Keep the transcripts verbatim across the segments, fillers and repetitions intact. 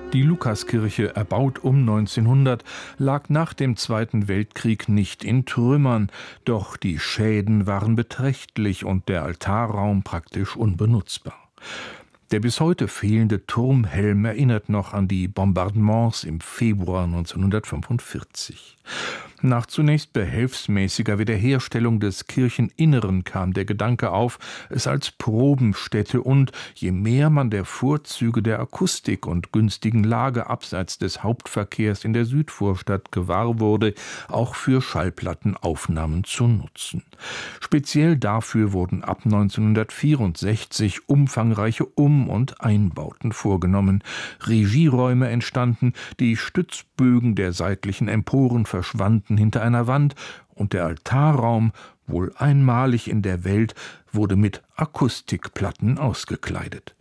Die Lukaskirche, erbaut um neunzehnhundert, lag nach dem Zweiten Weltkrieg nicht in Trümmern, doch die Schäden waren beträchtlich und der Altarraum praktisch unbenutzbar. Der bis heute fehlende Turmhelm erinnert noch an die Bombardements im Februar neunzehnhundertfünfundvierzig. Nach zunächst behelfsmäßiger Wiederherstellung des Kircheninneren kam der Gedanke auf, es als Probenstätte und, je mehr man der Vorzüge der Akustik und günstigen Lage abseits des Hauptverkehrs in der Südvorstadt gewahr wurde, auch für Schallplattenaufnahmen zu nutzen. Speziell dafür wurden ab neunzehnhundertvierundsechzig umfangreiche Um- und Einbauten vorgenommen. Regieräume entstanden, die Stützbögen der seitlichen Emporen verschwanden hinter einer Wand und der Altarraum, wohl einmalig in der Welt, wurde mit Akustikplatten ausgekleidet.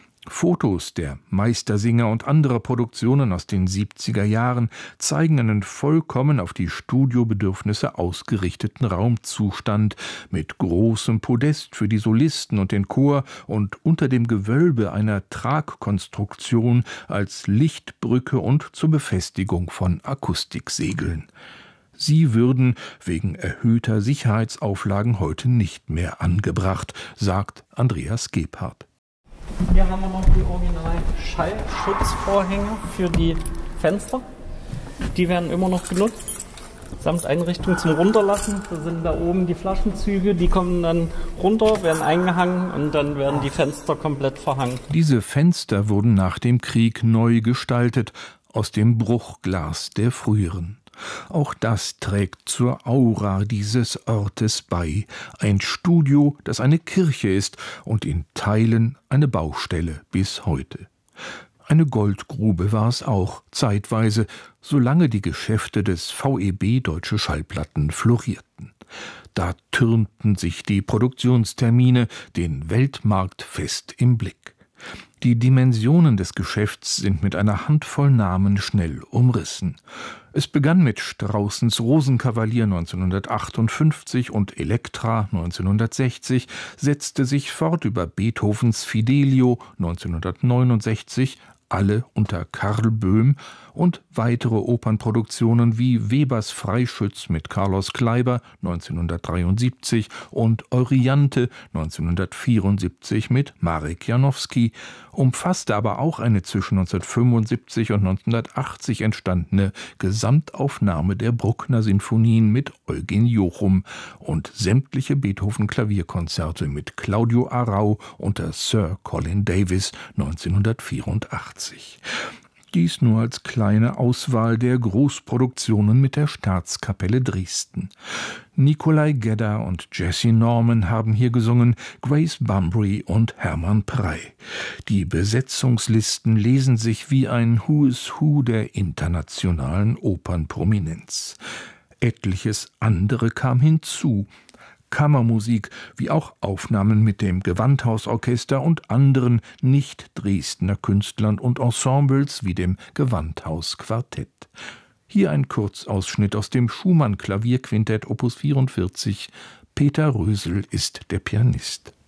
Fotos der Meistersinger und anderer Produktionen aus den siebziger Jahren zeigen einen vollkommen auf die Studiobedürfnisse ausgerichteten Raumzustand mit großem Podest für die Solisten und den Chor und unter dem Gewölbe einer Tragkonstruktion als Lichtbrücke und zur Befestigung von Akustiksegeln. Sie würden wegen erhöhter Sicherheitsauflagen heute nicht mehr angebracht, sagt Andreas Gebhardt. Hier haben wir noch die originalen Schallschutzvorhänge für die Fenster. Die werden immer noch genutzt, samt Einrichtung zum Runterlassen. Da sind da oben die Flaschenzüge, die kommen dann runter, werden eingehangen und dann werden die Fenster komplett verhangen. Diese Fenster wurden nach dem Krieg neu gestaltet, aus dem Bruchglas der früheren. Auch das trägt zur Aura dieses Ortes bei. Ein Studio, das eine Kirche ist und in Teilen eine Baustelle bis heute. Eine Goldgrube war es auch, zeitweise, solange die Geschäfte des V E B Deutsche Schallplatten florierten. Da türmten sich die Produktionstermine, den Weltmarkt fest im Blick. Die Dimensionen des Geschäfts sind mit einer Handvoll Namen schnell umrissen. Es begann mit Straußens Rosenkavalier neunzehnhundertachtundfünfzig und Elektra neunzehnhundertsechzig, setzte sich fort über Beethovens Fidelio neunzehnhundertneunundsechzig, alle unter Karl Böhm, und weitere Opernproduktionen wie Webers Freischütz mit Carlos Kleiber neunzehnhundertdreiundsiebzig und Euryanthe neunzehnhundertvierundsiebzig mit Marek Janowski, umfasste aber auch eine zwischen neunzehnhundertfünfundsiebzig und neunzehnhundertachtzig entstandene Gesamtaufnahme der Bruckner Sinfonien mit Eugen Jochum und sämtliche Beethoven-Klavierkonzerte mit Claudio Arrau unter Sir Colin Davis neunzehnhundertvierundachtzig. Dies nur als kleine Auswahl der Großproduktionen mit der Staatskapelle Dresden. Nikolai Gedda und Jessye Norman haben hier gesungen, Grace Bumbry und Hermann Prey. Die Besetzungslisten lesen sich wie ein Who is Who der internationalen Opernprominenz. Etliches andere kam hinzu. Kammermusik, wie auch Aufnahmen mit dem Gewandhausorchester und anderen Nicht-Dresdner Künstlern und Ensembles wie dem Gewandhausquartett. Hier ein Kurzausschnitt aus dem Schumann-Klavierquintett Opus vierundvierzig. Peter Rösel ist der Pianist.